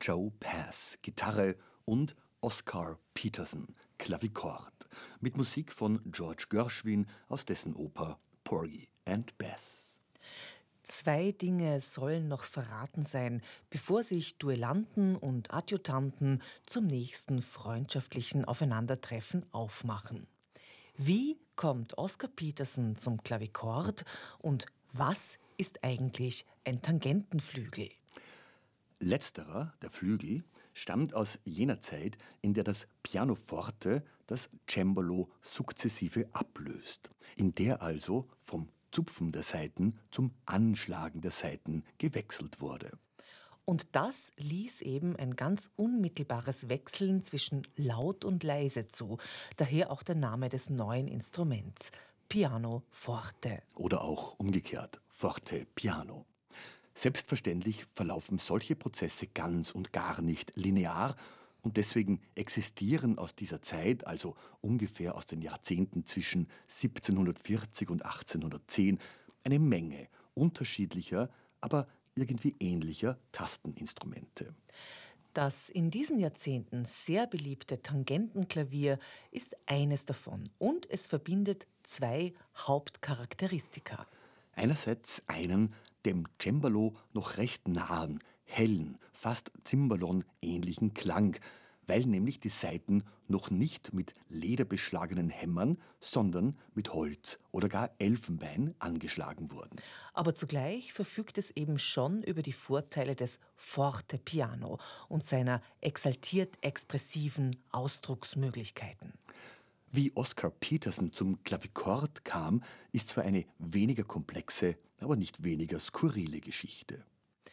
Joe Pass, Gitarre und Oscar Peterson, Klavichord, mit Musik von George Gershwin aus dessen Oper Porgy and Bess. Zwei Dinge sollen noch verraten sein, bevor sich Duellanten und Adjutanten zum nächsten freundschaftlichen Aufeinandertreffen aufmachen. Wie kommt Oscar Peterson zum Klavichord und was ist eigentlich ein Tangentenflügel? Letzterer, der Flügel, stammt aus jener Zeit, in der das Pianoforte das Cembalo sukzessive ablöst, in der also vom Zupfen der Saiten zum Anschlagen der Saiten gewechselt wurde. Und das ließ eben ein ganz unmittelbares Wechseln zwischen laut und leise zu, daher auch der Name des neuen Instruments, Piano Forte. Oder auch umgekehrt, Forte Piano. Selbstverständlich verlaufen solche Prozesse ganz und gar nicht linear und deswegen existieren aus dieser Zeit, also ungefähr aus den Jahrzehnten zwischen 1740 und 1810, eine Menge unterschiedlicher, aber irgendwie ähnlicher Tasteninstrumente. Das in diesen Jahrzehnten sehr beliebte Tangentenklavier ist eines davon und es verbindet zwei Hauptcharakteristika. Einerseits einen dem Cembalo noch recht nahen, hellen, fast Cimbalom-ähnlichen Klang, weil nämlich die Saiten noch nicht mit lederbeschlagenen Hämmern, sondern mit Holz oder gar Elfenbein angeschlagen wurden. Aber zugleich verfügt es eben schon über die Vorteile des Forte Piano und seiner exaltiert expressiven Ausdrucksmöglichkeiten. Wie Oscar Peterson zum Klavichord kam, ist zwar eine weniger komplexe, aber nicht weniger skurrile Geschichte.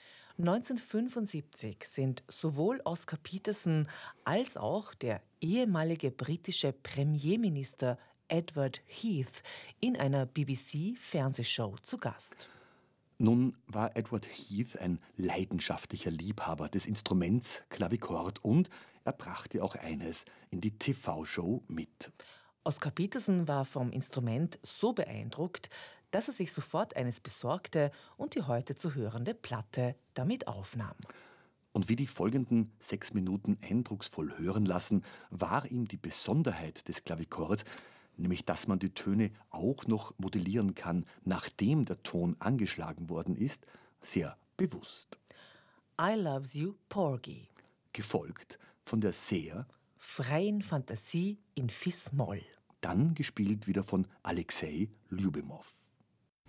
1975 sind sowohl Oscar Peterson als auch der ehemalige britische Premierminister Edward Heath in einer BBC-Fernsehshow zu Gast. Nun war Edward Heath ein leidenschaftlicher Liebhaber des Instruments Klavichord und er brachte auch eines in die TV-Show mit. Oscar Peterson war vom Instrument so beeindruckt, dass er sich sofort eines besorgte und die heute zu hörende Platte damit aufnahm. Und wie die folgenden 6 Minuten eindrucksvoll hören lassen, war ihm die Besonderheit des Klavichords, nämlich dass man die Töne auch noch modellieren kann, nachdem der Ton angeschlagen worden ist, sehr bewusst. I Loves You, Porgy. Gefolgt von der sehr Freien Fantasie in Fis-Moll. dann gespielt wieder von Alexei Lyubimov.